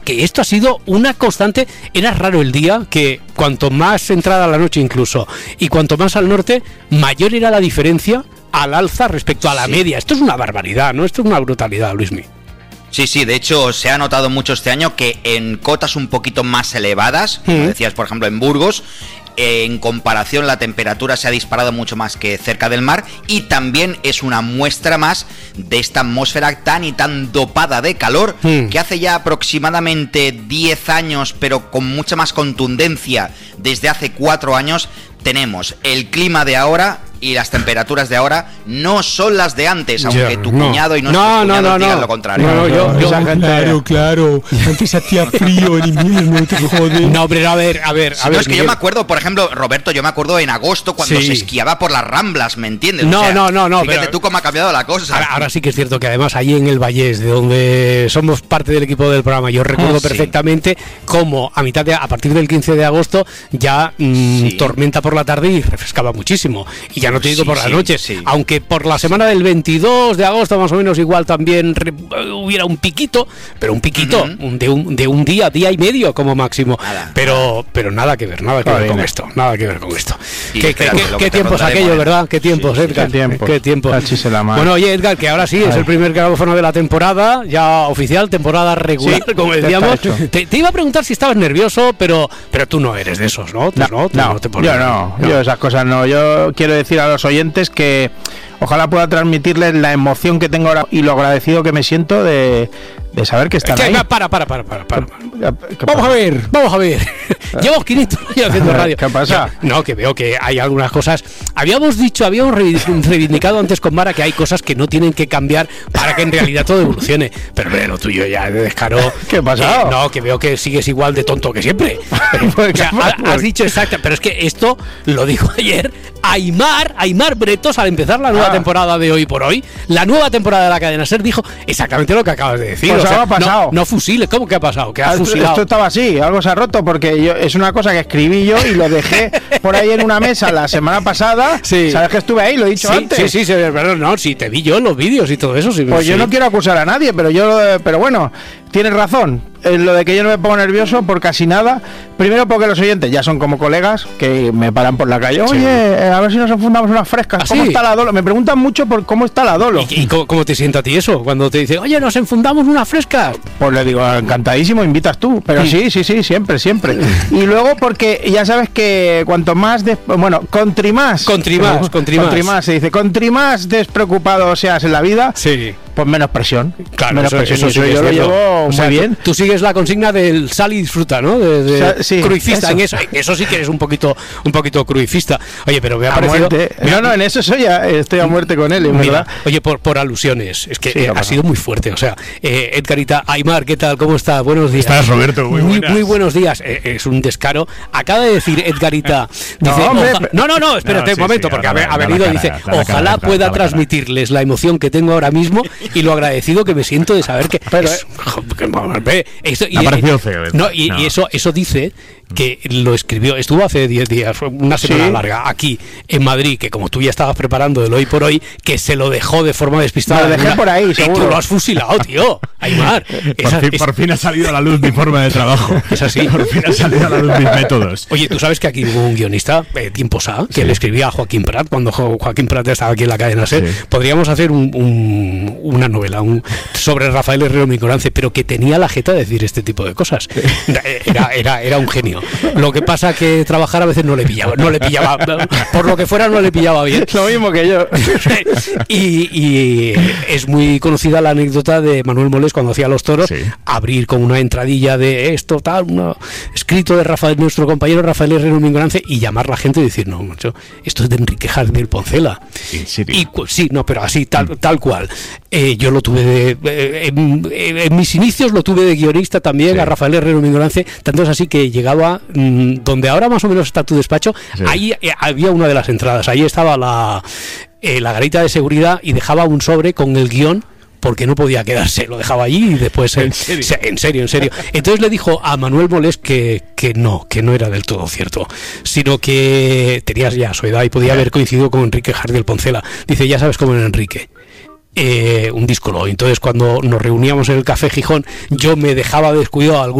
que esto ha sido una constante. Era raro el día que cuanto más entrada la noche incluso y cuanto más al norte, mayor era la diferencia al alza respecto a la media. Esto es una barbaridad, ¿no? Esto es una brutalidad, Luismi. Sí, de hecho se ha notado mucho este año que en cotas un poquito más elevadas, como decías, por ejemplo, en Burgos, en comparación la temperatura se ha disparado mucho más que cerca del mar, y también es una muestra más de esta atmósfera tan y tan dopada de calor que hace ya aproximadamente 10 años, pero con mucha más contundencia desde hace 4 años, tenemos el clima de ahora y las temperaturas de ahora no son las de antes, aunque tu cuñado y nuestro cuñado digan lo contrario. Claro, antes hacía frío en invierno, te joder. No, pero a ver. No, es que yo me acuerdo, por ejemplo, Roberto, yo me acuerdo en agosto cuando se esquiaba por las Ramblas, ¿me entiendes? No. Fíjate pero tú cómo ha cambiado la cosa. Ahora sí que es cierto que además allí en el Vallés, de donde somos parte del equipo del programa, yo recuerdo perfectamente cómo a partir del 15 de agosto ya tormenta por la tarde y refrescaba muchísimo. Y ya no te digo por las noches, aunque por la semana del 22 de agosto más o menos igual también hubiera un piquito, pero un piquito de un día y medio como máximo. Pero nada que ver con esto. Qué tiempos aquello, ¿verdad? Qué tiempos, Edgar. Qué tiempos. Bueno, oye, Edgar, que ahora sí es el primer grabófono de la temporada, ya oficial, temporada regular, como decíamos. Te iba a preguntar si estabas nervioso, pero tú no eres de esos, ¿no? Yo esas cosas no. Yo quiero decir a los oyentes que ojalá pueda transmitirles la emoción que tengo ahora y lo agradecido que me siento de saber que están ahí. Para. Vamos a ver. Llevo 500 años haciendo radio. ¿Qué pasa? No, que veo que hay algunas cosas. Habíamos reivindicado antes con Mara que hay cosas que no tienen que cambiar para que en realidad todo evolucione. Pero lo tuyo ya de descaro. ¿Qué ha pasado? No, que veo que sigues igual de tonto que siempre. Has dicho exacto, pero es que esto lo dijo ayer Aimar Bretos al empezar la nueva temporada de Hoy por Hoy. La nueva temporada de la cadena SER dijo exactamente lo que acabas de decir. Pues ha pasado. No fusiles, ¿cómo que ha pasado? Que has fusilado. Esto estaba así, algo se ha roto porque es una cosa que escribí yo y lo dejé por ahí en una mesa la semana pasada. Sabes que estuve ahí, lo he dicho antes. Sí, sí, te vi yo en los vídeos y todo eso. Pues yo no quiero acusar a nadie, pero bueno, tienes razón. Lo de que yo no me pongo nervioso por casi nada. Primero porque los oyentes ya son como colegas que me paran por la calle. Oye, a ver si nos enfundamos unas frescas. ¿Cómo está la Dolo? Me preguntan mucho por cómo está la Dolo. ¿Y cómo te sienta a ti eso? Cuando te dicen, oye, nos enfundamos unas frescas. Pues le digo, encantadísimo, invitas tú. Pero sí, siempre. Y luego porque ya sabes que cuanto más... Contrimás se dice. Contrimás despreocupado seas en la vida, pues menos presión. Claro, menos presión. Eso yo lo llevo muy bien. Tú sigues la consigna del sal y disfruta, ¿no? Cruifista, eso sí que eres un poquito cruifista. Oye, pero me ha parecido... en eso estoy a muerte con él, en verdad. Oye, por alusiones, es que ha sido muy fuerte, o sea, Edgarita, Aimar, ¿qué tal? ¿Cómo está? Buenos días. ¿Estás, Roberto? Muy buenos días. Es un descaro. Acaba de decir Edgarita, dice, espérate un momento, porque ha venido y dice, ojalá pueda transmitirles la emoción que tengo ahora mismo y lo agradecido que me siento de saber que... Me ha parecido feo. Y eso dice que lo escribió, estuvo hace 10 días, una semana larga, aquí en Madrid, que como tú ya estabas preparando el Hoy por Hoy, que se lo dejó de forma despistada. Lo dejé por ahí, seguro. Y tú lo has fusilado, tío. Aimar. Por fin ha salido a la luz mi forma de trabajo. Es así. Por fin ha salido a la luz mis métodos. Oye, tú sabes que aquí hubo un guionista, tiempos que le escribía a Joaquín Prat, cuando Joaquín Prat estaba aquí en la cadena SER. Podríamos hacer una novela sobre Rafael Herrero Mingorance, pero que tenía la jeta de decir este tipo de cosas. Era un genio. Lo que pasa que trabajar a veces no le pillaba, por lo que fuera no le pillaba bien. Lo mismo que yo. y es muy conocida la anécdota de Manuel Molés cuando hacía Los Toros, abrir con una entradilla de esto, escrito de nuestro compañero Rafael Herrero Mingorance, y llamar a la gente y decir, no, macho, esto es de Enrique Jardiel Poncela. Pero así, tal cual. Yo lo tuve en mis inicios lo tuve de guionista también, a Rafael Herrero Mingorance, tanto es así que llegaba donde ahora más o menos está tu despacho, ahí había una de las entradas, ahí estaba la garita de seguridad y dejaba un sobre con el guión porque no podía quedarse, lo dejaba allí y después en serio. Entonces le dijo a Manuel Molés que no era del todo cierto, sino que tenías ya su edad y podía haber coincidido con Enrique Jardiel Poncela. Dice, ya sabes cómo era Enrique, un disco. Entonces, cuando nos reuníamos en el Café Gijón, yo me dejaba descuidado